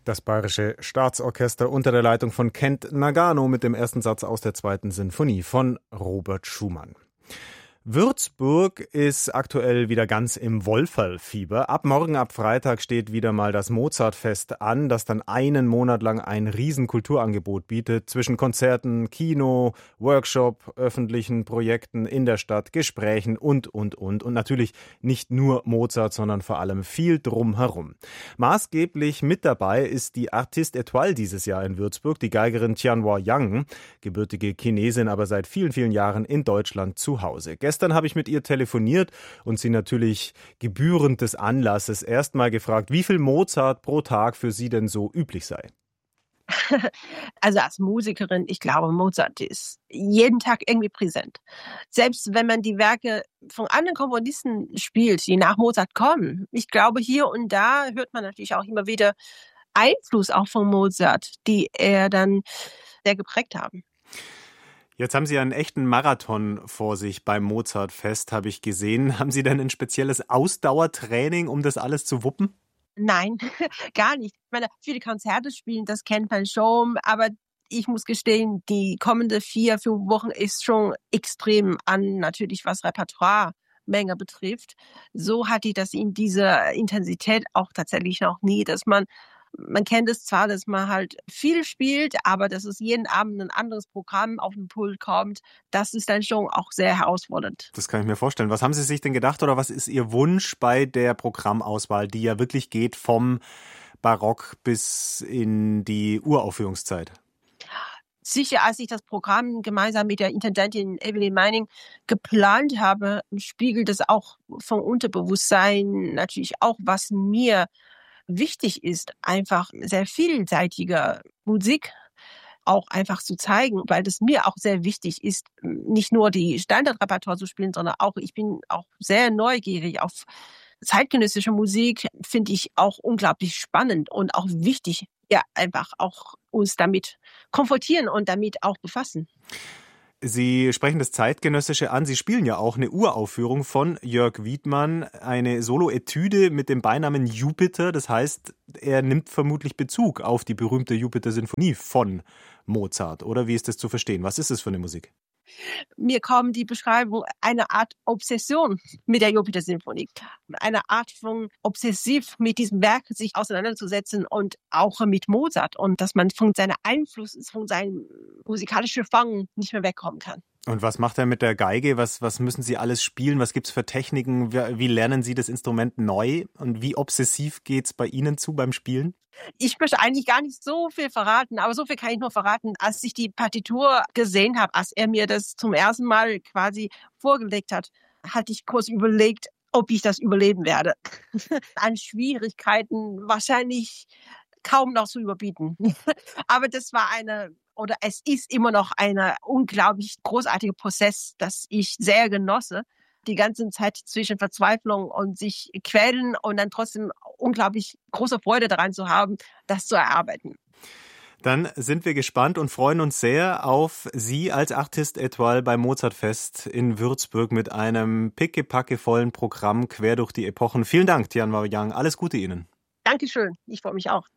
Das Bayerische Staatsorchester unter der Leitung von Kent Nagano mit dem ersten Satz aus der zweiten Sinfonie von Robert Schumann. Würzburg ist aktuell wieder ganz im Wolferlfieber. Ab morgen, ab Freitag, steht wieder mal das Mozartfest an, das dann einen Monat lang ein Riesenkulturangebot bietet. Zwischen Konzerten, Kino, Workshop, öffentlichen Projekten in der Stadt, Gesprächen und. Und natürlich nicht nur Mozart, sondern vor allem viel drumherum. Maßgeblich mit dabei ist die Artiste Étoile dieses Jahr in Würzburg, die Geigerin Tianhua Yang, gebürtige Chinesin, aber seit vielen, vielen Jahren in Deutschland zu Hause. Gestern habe ich mit ihr telefoniert und sie natürlich gebührend des Anlasses erstmal gefragt, wie viel Mozart pro Tag für sie denn so üblich sei. Also als Musikerin, ich glaube, Mozart ist jeden Tag irgendwie präsent. Selbst wenn man die Werke von anderen Komponisten spielt, die nach Mozart kommen. Ich glaube, hier und da hört man natürlich auch immer wieder Einfluss auch von Mozart, die er dann sehr geprägt haben. Jetzt haben Sie einen echten Marathon vor sich beim Mozartfest, habe ich gesehen. Haben Sie denn ein spezielles Ausdauertraining, um das alles zu wuppen? Nein, gar nicht. Ich meine, viele Konzerte spielen, das kennt man schon, aber ich muss gestehen, die kommende 4-5 Wochen ist schon extrem an, natürlich was Repertoire-Menge betrifft. So hatte ich das in dieser Intensität auch tatsächlich noch nie, dass man kennt es zwar, dass man halt viel spielt, aber dass es jeden Abend ein anderes Programm auf den Pult kommt, das ist dann schon auch sehr herausfordernd. Das kann ich mir vorstellen. Was haben Sie sich denn gedacht oder was ist Ihr Wunsch bei der Programmauswahl, die ja wirklich geht vom Barock bis in die Uraufführungszeit? Sicher, als ich das Programm gemeinsam mit der Intendantin Evelyn Meining geplant habe, spiegelt es auch vom Unterbewusstsein natürlich auch, was mir wichtig ist, einfach sehr vielseitige Musik auch einfach zu zeigen, weil das mir auch sehr wichtig ist, nicht nur die Standardrepertoire zu spielen, sondern auch, ich bin auch sehr neugierig auf zeitgenössische Musik, finde ich auch unglaublich spannend und auch wichtig, ja, einfach auch uns damit konfrontieren und damit auch befassen. Sie sprechen das Zeitgenössische an. Sie spielen ja auch eine Uraufführung von Jörg Wiedmann, eine Solo-Etüde mit dem Beinamen Jupiter. Das heißt, er nimmt vermutlich Bezug auf die berühmte Jupiter-Sinfonie von Mozart. Oder wie ist das zu verstehen? Was ist das für eine Musik? Mir kommt die Beschreibung eine Art Obsession mit der Jupiter-Sinfonie. Eine Art von obsessiv mit diesem Werk sich auseinanderzusetzen und auch mit Mozart. Und dass man von seinem Einfluss, von seinem musikalischen Fang nicht mehr wegkommen kann. Und was macht er mit der Geige? Was müssen Sie alles spielen? Was gibt's für Techniken? Wie lernen Sie das Instrument neu? Und wie obsessiv geht's bei Ihnen zu beim Spielen? Ich möchte eigentlich gar nicht so viel verraten, aber so viel kann ich nur verraten, als ich die Partitur gesehen habe, als er mir das zum ersten Mal quasi vorgelegt hat, hatte ich kurz überlegt, ob ich das überleben werde. An Schwierigkeiten wahrscheinlich kaum noch zu überbieten. Aber es ist immer noch eine unglaublich großartige Prozess, das ich sehr genosse. Die ganze Zeit zwischen Verzweiflung und sich quälen und dann trotzdem unglaublich große Freude daran zu haben, das zu erarbeiten. Dann sind wir gespannt und freuen uns sehr auf Sie als Artiste Étoile beim Mozartfest in Würzburg mit einem pickepackevollen Programm quer durch die Epochen. Vielen Dank, Tianhua Yang. Alles Gute Ihnen. Dankeschön. Ich freue mich auch.